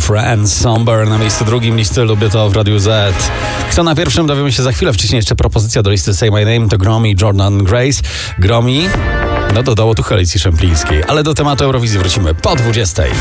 Friend, Somber na miejscu drugim listy Lubię to w Radiu Z. Kto na pierwszym, dowiemy się za chwilę. Wcześniej jeszcze propozycja do listy Say My Name to Gromi, Jordan Grace. Gromi dodało tu Alicji Szemplińskiej, ale do tematu Eurowizji wrócimy po 20.